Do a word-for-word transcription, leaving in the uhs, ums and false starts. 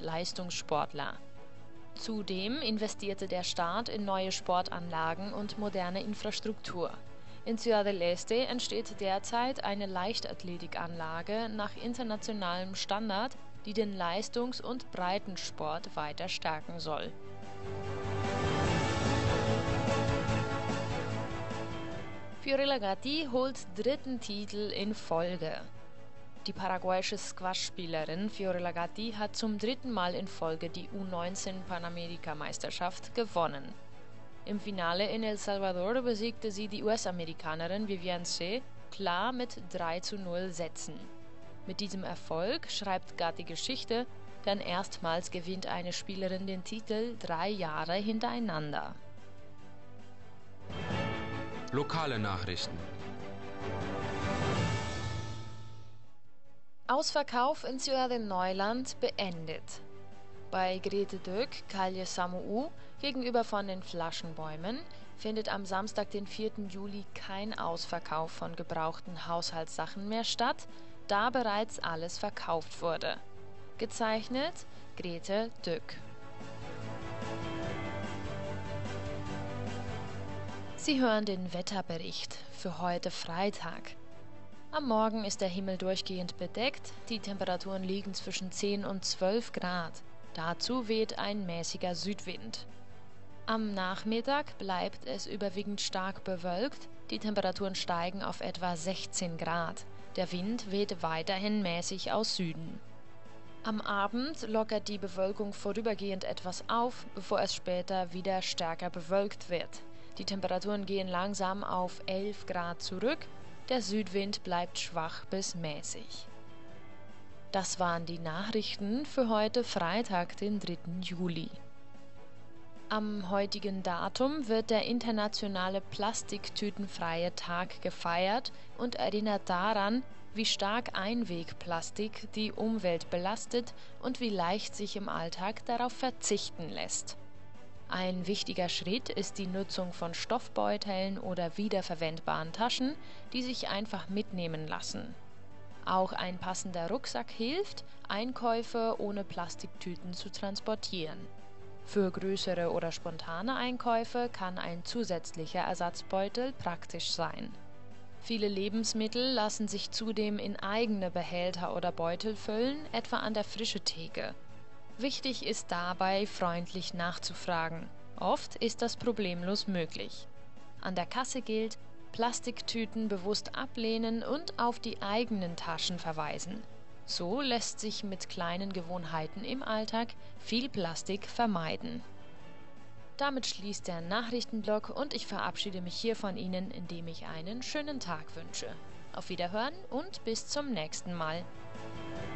Leistungssportler. Zudem investierte der Staat in neue Sportanlagen und moderne Infrastruktur. In Ciudad del Este entsteht derzeit eine Leichtathletikanlage nach internationalem Standard, die den Leistungs- und Breitensport weiter stärken soll. Fiorella Gatti holt dritten Titel in Folge. Die paraguayische Squash-Spielerin Fiorella Gatti hat zum dritten Mal in Folge die U neunzehn Panamerika-Meisterschaft gewonnen. Im Finale in El Salvador besiegte sie die U S-Amerikanerin Viviane Hsieh klar mit drei zu null Sätzen. Mit diesem Erfolg schreibt Gatti Geschichte, denn erstmals gewinnt eine Spielerin den Titel drei Jahre hintereinander. Lokale Nachrichten. Ausverkauf in Ciudad del Neuland beendet. Bei Grete Dök, Calle Samu gegenüber von den Flaschenbäumen, findet am Samstag, den vierten Juli, kein Ausverkauf von gebrauchten Haushaltssachen mehr statt, da bereits alles verkauft wurde. Gezeichnet Grete Dök. Sie hören den Wetterbericht für heute Freitag. Am Morgen ist der Himmel durchgehend bedeckt, die Temperaturen liegen zwischen zehn und zwölf Grad. Dazu weht ein mäßiger Südwind. Am Nachmittag bleibt es überwiegend stark bewölkt, die Temperaturen steigen auf etwa sechzehn Grad. Der Wind weht weiterhin mäßig aus Süden. Am Abend lockert die Bewölkung vorübergehend etwas auf, bevor es später wieder stärker bewölkt wird. Die Temperaturen gehen langsam auf elf Grad zurück. Der Südwind bleibt schwach bis mäßig. Das waren die Nachrichten für heute Freitag, den dritten Juli. Am heutigen Datum wird der internationale Plastiktütenfreie Tag gefeiert und erinnert daran, wie stark Einwegplastik die Umwelt belastet und wie leicht sich im Alltag darauf verzichten lässt. Ein wichtiger Schritt ist die Nutzung von Stoffbeuteln oder wiederverwendbaren Taschen, die sich einfach mitnehmen lassen. Auch ein passender Rucksack hilft, Einkäufe ohne Plastiktüten zu transportieren. Für größere oder spontane Einkäufe kann ein zusätzlicher Ersatzbeutel praktisch sein. Viele Lebensmittel lassen sich zudem in eigene Behälter oder Beutel füllen, etwa an der Frischetheke. Wichtig ist dabei, freundlich nachzufragen. Oft ist das problemlos möglich. An der Kasse gilt, Plastiktüten bewusst ablehnen und auf die eigenen Taschen verweisen. So lässt sich mit kleinen Gewohnheiten im Alltag viel Plastik vermeiden. Damit schließt der Nachrichtenblock und ich verabschiede mich hier von Ihnen, indem ich einen schönen Tag wünsche. Auf Wiederhören und bis zum nächsten Mal.